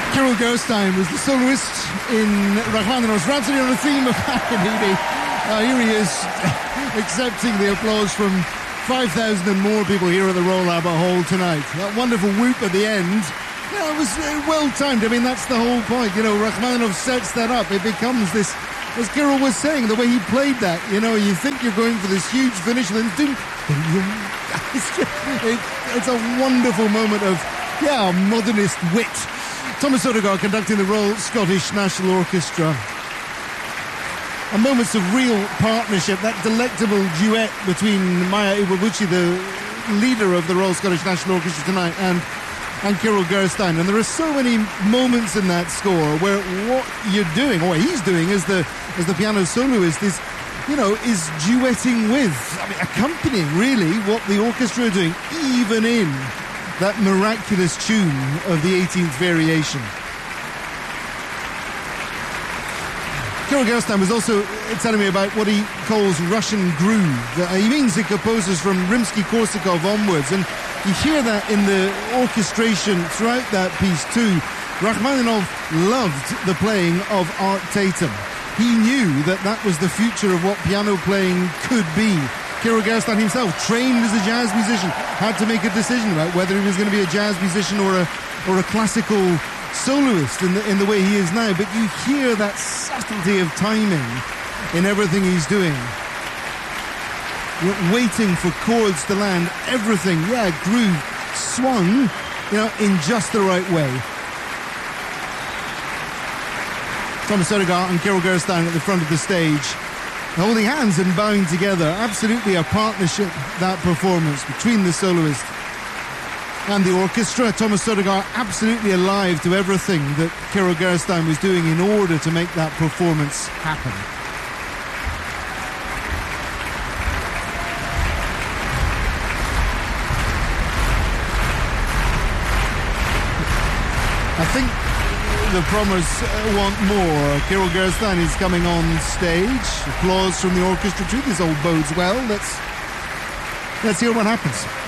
Kirill Gerstein was the soloist in Rachmaninoff's Rhapsody on the theme of Paganini. Here he is, accepting the applause from 5,000 and more people here at the Royal Albert Hall tonight. That wonderful whoop at the end, it was well timed. I mean, that's the whole point. You know, Rachmaninoff sets that up. It becomes this, as Kirill was saying, the way he played that. You know, you think you're going for this huge finish, and then doom, it's a wonderful moment of, modernist wit. Thomas Odegaard conducting the Royal Scottish National Orchestra. And moments of real partnership, that delectable duet between Maya Iwabuchi, the leader of the Royal Scottish National Orchestra tonight, and Kirill Gerstein. And there are so many moments in that score where what you're doing, or what he's doing as the piano soloist is duetting with, accompanying really what the orchestra are doing, even in that miraculous tune of the 18th variation. Kirill Gerstein was also telling me about what he calls Russian groove. He means it composes from Rimsky-Korsakov onwards, and you hear that in the orchestration throughout that piece too. Rachmaninoff loved the playing of Art Tatum. He knew that was the future of what piano playing could be. Kirill Gerstein himself, trained as a jazz musician, had to make a decision about whether he was going to be a jazz musician or a classical soloist in the way he is now. But you hear that subtlety of timing in everything he's doing. You're waiting for chords to land, everything, groove, swung, in just the right way. Thomas Odegaard and Kirill Gerstein at the front of the stage, holding hands and bowing together. Absolutely a partnership, that performance between the soloist and the orchestra. Thomas Odegaard absolutely alive to everything that Kirill Gerstein was doing in order to make that performance happen. I think the Prommers want more. Kirill Gerstein is coming on stage. Applause from the orchestra too. This all bodes well. Let's hear what happens.